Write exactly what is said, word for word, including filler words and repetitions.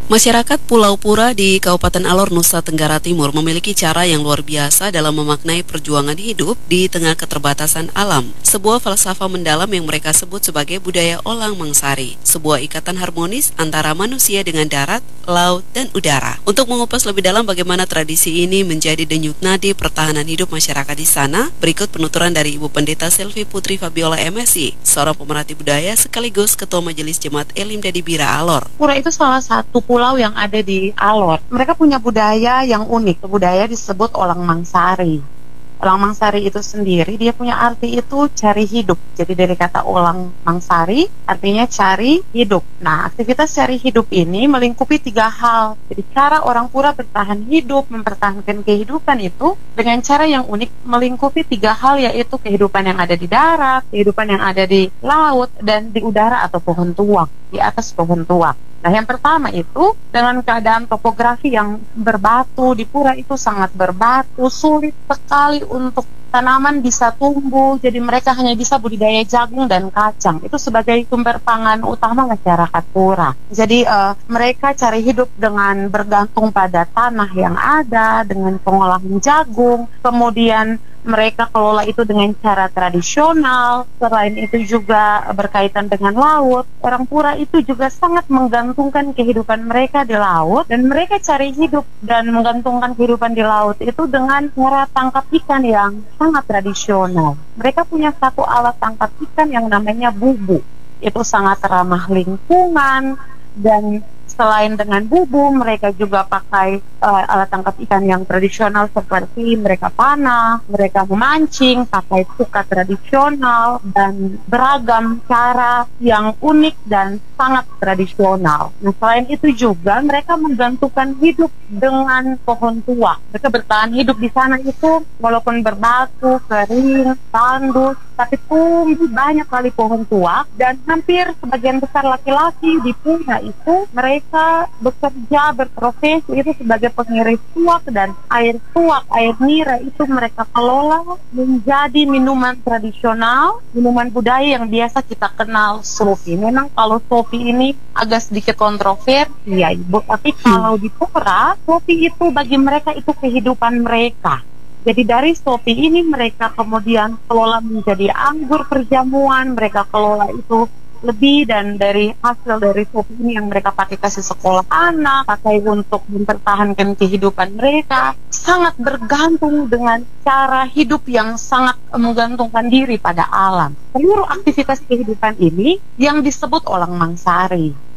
Masyarakat Pulau Pura di Kabupaten Alor, Nusa Tenggara Timur memiliki cara yang luar biasa dalam memaknai perjuangan hidup di tengah keterbatasan alam. Sebuah falsafah mendalam yang mereka sebut sebagai budaya Olang Mangsari, sebuah ikatan harmonis antara manusia dengan darat, laut, dan udara. Untuk mengupas lebih dalam bagaimana tradisi ini menjadi denyut nadi pertahanan hidup masyarakat di sana, berikut penuturan dari Ibu Pendeta Selvi Putri Fabiola M Si, seorang pemerhati budaya sekaligus Ketua Majelis Jemaat Elim Dadibira Alor. Pura itu salah satu pulau yang ada di Alor. Mereka punya budaya yang unik. Budaya disebut Olang Mangsari. Olang Mangsari itu sendiri, dia punya arti itu cari hidup. Jadi dari kata Olang Mangsari, artinya cari hidup. Nah, aktivitas cari hidup ini melingkupi tiga hal. Jadi cara orang Pura bertahan hidup, mempertahankan kehidupan itu dengan cara yang unik melingkupi tiga hal, yaitu kehidupan yang ada di darat, kehidupan yang ada di laut, dan di udara atau pohon tuak, di atas pohon tuak. Nah, yang pertama itu dengan keadaan topografi yang berbatu, di Pura itu sangat berbatu, sulit sekali untuk tanaman bisa tumbuh, jadi mereka hanya bisa budidaya jagung dan kacang. Itu sebagai sumber pangan utama masyarakat Pura. Jadi uh, mereka cari hidup dengan bergantung pada tanah yang ada, dengan pengolahan jagung, kemudian mereka kelola itu dengan cara tradisional. Selain itu juga berkaitan dengan laut. Orang Pura itu juga sangat menggantungkan kehidupan mereka di laut, dan mereka cari hidup dan menggantungkan kehidupan di laut itu dengan cara tangkap ikan yang sangat tradisional. Mereka punya satu alat tangkap ikan yang namanya bubu. Itu sangat ramah lingkungan, dan selain dengan bubu, mereka juga pakai uh, alat tangkap ikan yang tradisional seperti mereka panah, mereka memancing, pakai pukat tradisional, dan beragam cara yang unik dan sangat tradisional. Nah, selain itu juga mereka menggantungkan hidup dengan pohon tua. Mereka bertahan hidup di sana itu walaupun berbatu, kering, tandus, tapi tumbuh banyak kali pohon tua, dan hampir sebagian besar laki-laki di Pura itu mereka bekerja, berprofesi itu sebagai pengiris tuak, dan air tuak, air nira itu mereka kelola menjadi minuman tradisional, minuman budaya yang biasa kita kenal, sopi. Memang kalau sopi ini agak sedikit kontroversi ya Ibu, tapi kalau di Pura, sopi itu bagi mereka itu kehidupan mereka. Jadi dari sopi ini mereka kemudian kelola menjadi anggur perjamuan, mereka kelola itu lebih, dan dari hasil dari sopi ini yang mereka pakai kasih sekolah anak, pakai untuk mempertahankan kehidupan mereka, sangat bergantung dengan cara hidup yang sangat menggantungkan diri pada alam. Seluruh aktivitas kehidupan ini yang disebut Olang Mangsari.